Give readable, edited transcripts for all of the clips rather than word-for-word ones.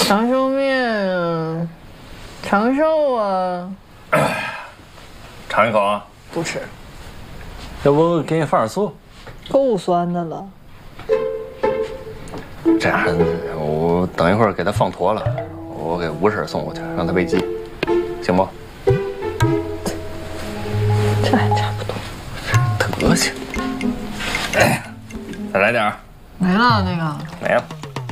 长寿面啊，长寿啊！ 尝一口啊？ 不吃， 要不给你放点醋？ 够酸的了。 这样，我等一会儿给他放坨了，我给吴婶送过去，让他备急，行不？ 这还差不多。 德行。哎，再来点儿。 没了那个。 没了。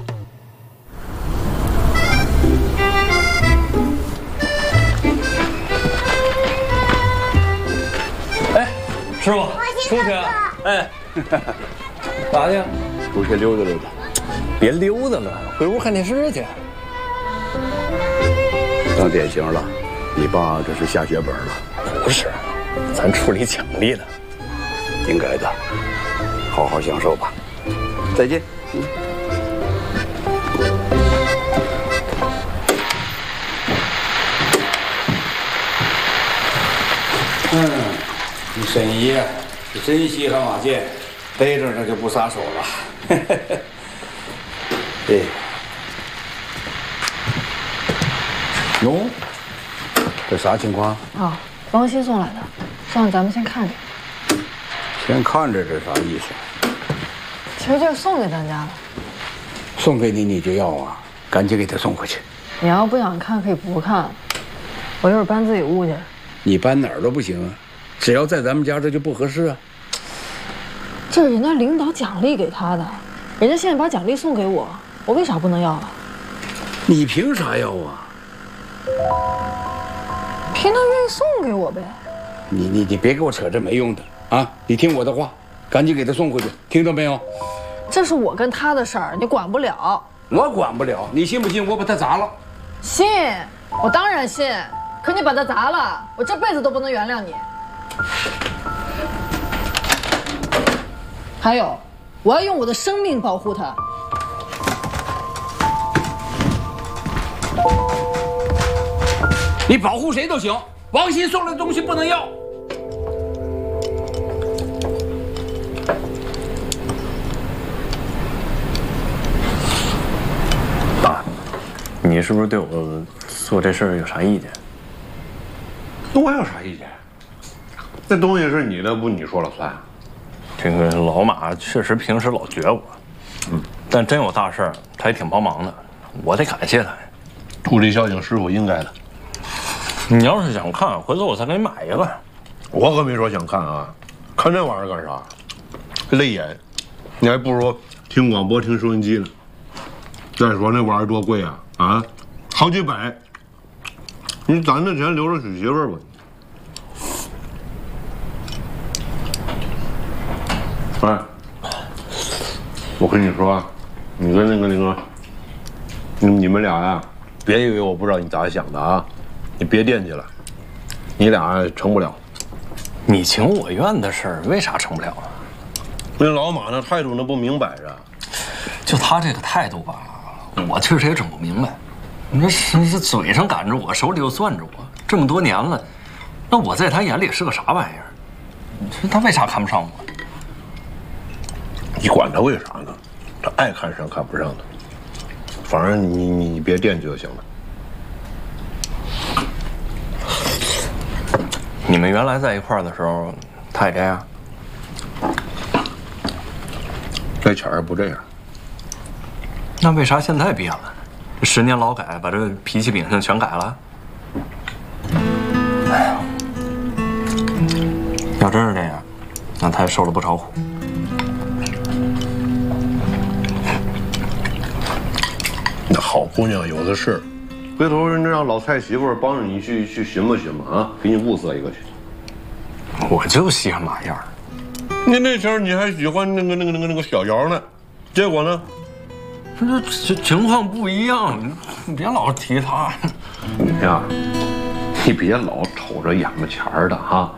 哎，师傅，出去啊！哎，干啥去？ 出去溜达溜达。 别溜达了，回屋看电视去。 当典型了，你爸这是下血本了。 不是，咱处理奖励的， 应该的。好好享受吧。再见。你沈姨是真稀罕瓦见，逮着他就不撒手了。哎，哟，这啥情况？ 啊，王鑫送来的，让咱们先看着。 先看着这啥意思？ 其实就是送给咱家的。 送给你你就要啊？赶紧给他送回去。 你要不想看可以不看，我一会儿搬自己屋去。 你搬哪儿都不行啊，只要在咱们家这就不合适啊。 这是人家领导奖励给他的，人家现在把奖励送给我，我为啥不能要啊？ 你凭啥要啊？ 凭他愿意送给我呗。 你别给我扯这没用的啊！你听我的话，赶紧给他送回去，听到没有？ 这是我跟他的事儿，你管不了。 我管不了，你信不信我把他砸了？ 信，我当然信。可你把他砸了，我这辈子都不能原谅你。还有，我要用我的生命保护他。 你保护谁都行，王鑫送来的东西不能要。 爸，你是不是对我做这事儿有啥意见？ 我有啥意见？这东西是你的，不你说了算。 这个老马确实平时老撅我，但真有大事儿，他也挺帮忙的，我得感谢他。 土地孝敬师傅应该的。 你要是想看，回头我再给你买一个。 我可没说想看啊，看这玩意儿干啥？累眼，你还不如听广播、听收音机呢。再说那玩意儿多贵啊，啊，好几百。你攒那钱留着娶媳妇儿吧。哎，我跟你说，你跟那个，你们俩呀，别以为我不知道你咋想的啊，你别惦记了，你俩成不了。 你情我愿的事儿，为啥成不了啊？ 那老马那态度那不明摆着。 就他这个态度吧，我确实也整不明白。你这是嘴上赶着我，手里又攥着我，这么多年了，那我在他眼里是个啥玩意儿？你说他为啥看不上我？ 你管他为啥呢？他爱看上看不上的，反正你别惦记就行了。 你们原来在一块儿的时候，他也这样？ 这前儿不这样。 那为啥现在变了？10年劳改，把这脾气秉性全改了。哎呀，要真是这样，那他也受了不少苦。 那好姑娘有的是，回头人家让老蔡媳妇儿帮着你去寻吧寻吧啊，给你物色一个去。 我就喜欢马样。 你那前儿你还喜欢那个小姚呢，结果呢？ 这情况不一样，你别老提他。 你呀，你别老瞅着眼巴前儿的哈，